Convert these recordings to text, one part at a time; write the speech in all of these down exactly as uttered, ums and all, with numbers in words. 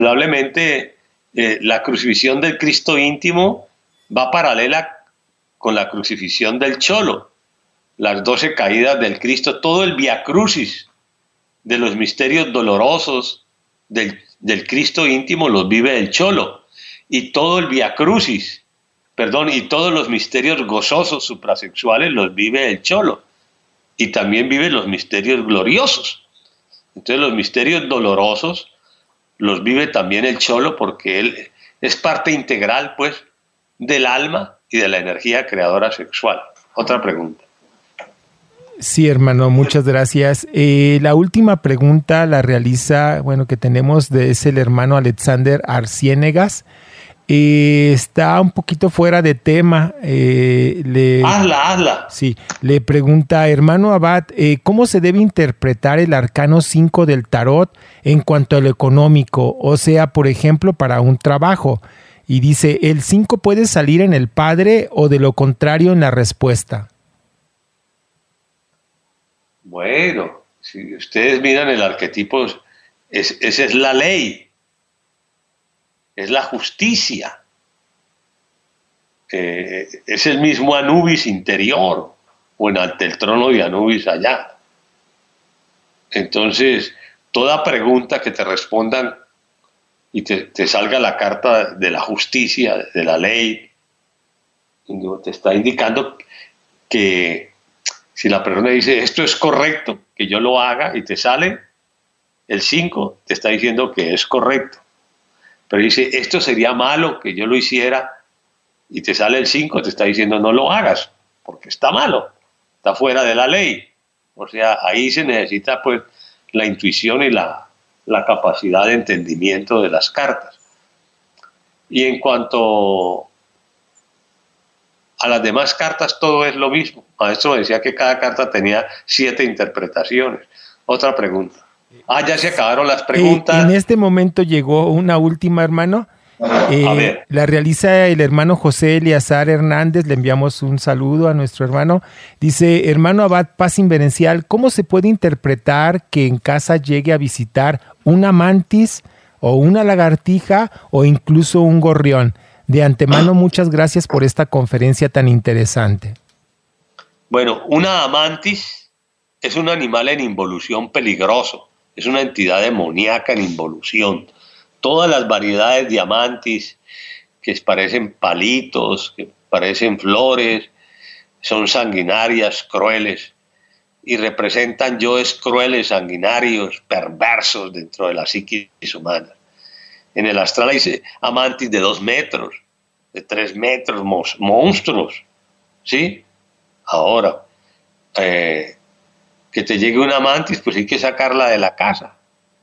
indudablemente eh, la crucifixión del Cristo íntimo va paralela con la crucifixión del Cholo, las doce caídas del Cristo, todo el Via Crucis de los misterios dolorosos del, del Cristo íntimo los vive el Cholo, y todo el Via Crucis, perdón, y todos los misterios gozosos suprasexuales los vive el Cholo, y también vive los misterios gloriosos. Entonces los misterios dolorosos los vive también el Cholo, porque él es parte integral, pues, del alma y de la energía creadora sexual. Otra pregunta. Sí, hermano, muchas gracias. Eh, la última pregunta la realiza, bueno, que tenemos, de, es el hermano Alexander Arciénegas. Eh, está un poquito fuera de tema. Eh, le, hazla, hazla. Sí, le pregunta, hermano Abad, eh, ¿cómo se debe interpretar el arcano cinco del tarot en cuanto a lo económico? O sea, por ejemplo, para un trabajo. Y dice, ¿el cinco puede salir en el padre o de lo contrario en la respuesta? Bueno, si ustedes miran el arquetipo, es, esa es la ley, es la justicia, eh, es el mismo Anubis interior, o en ante el trono de Anubis allá. Entonces, toda pregunta que te respondan y te, te salga la carta de la justicia, de la ley, te está indicando que si la persona dice, esto es correcto, que yo lo haga, y te sale el cinco, te está diciendo que es correcto. Pero dice, esto sería malo que yo lo hiciera, y te sale el cinco, te está diciendo, no lo hagas, porque está malo, está fuera de la ley. O sea, ahí se necesita, pues, la intuición y la, la capacidad de entendimiento de las cartas. Y en cuanto a las demás cartas, todo es lo mismo. Maestro me decía que cada carta tenía siete interpretaciones. Otra pregunta. Ah, ya se acabaron las preguntas. Eh, en este momento llegó una última, hermano. Eh, a ver. La realiza el hermano José Eliazar Hernández. Le enviamos un saludo a nuestro hermano. Dice, hermano Abad, paz inverencial, ¿cómo se puede interpretar que en casa llegue a visitar una mantis o una lagartija o incluso un gorrión? De antemano, muchas gracias por esta conferencia tan interesante. Bueno, una amantis es un animal en involución peligroso, es una entidad demoníaca en involución. Todas las variedades de amantis, que parecen palitos, que parecen flores, son sanguinarias, crueles, y representan yoes crueles, sanguinarios, perversos dentro de la psiquis humana. En el astral hay amantis de dos metros, de tres metros, monstruos, ¿sí? Ahora, eh, que te llegue una amantis, pues hay que sacarla de la casa.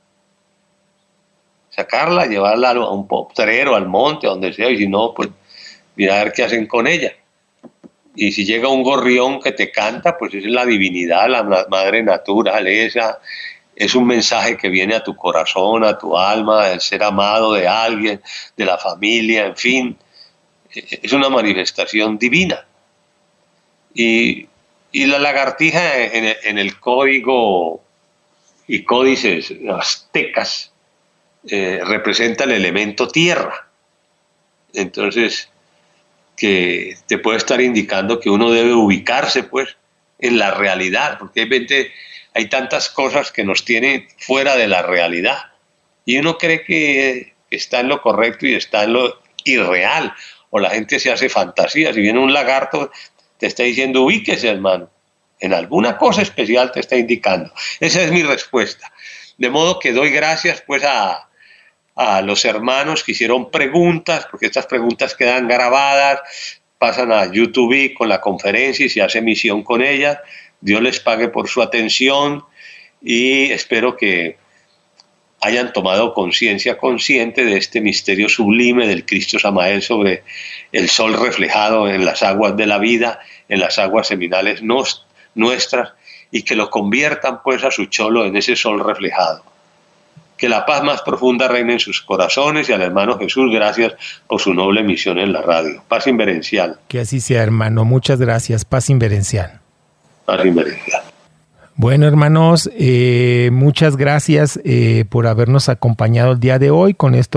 Sacarla, llevarla a un potrero, al monte, a donde sea, y si no, pues mira a ver qué hacen con ella. Y si llega un gorrión que te canta, pues esa es la divinidad, la madre naturaleza. Es un mensaje que viene a tu corazón, a tu alma, el ser amado de alguien, de la familia, en fin. Es una manifestación divina. Y, y la lagartija en el, en el código y códices aztecas eh, representa el elemento tierra. Entonces, que te puede estar indicando que uno debe ubicarse, pues, en la realidad, porque hay veinte... Hay tantas cosas que nos tienen fuera de la realidad y uno cree que está en lo correcto y está en lo irreal, o la gente se hace fantasías. Si viene un lagarto, te está diciendo, ubíquese, hermano, en alguna cosa especial te está indicando. Esa es mi respuesta. De modo que doy gracias, pues, a, a los hermanos que hicieron preguntas, porque estas preguntas quedan grabadas, pasan a YouTube con la conferencia y se hace emisión con ellas. Dios les pague por su atención y espero que hayan tomado conciencia consciente de este misterio sublime del Cristo Samael sobre el sol reflejado en las aguas de la vida, en las aguas seminales nos, nuestras, y que lo conviertan, pues, a su cholo en ese sol reflejado. Que la paz más profunda reine en sus corazones, y al hermano Jesús, gracias por su noble misión en la radio. Paz inverencial. Que así sea, hermano. Muchas gracias. Paz inverencial. Paz inverencial. Bueno, hermanos, eh, muchas gracias eh, por habernos acompañado el día de hoy. Con esto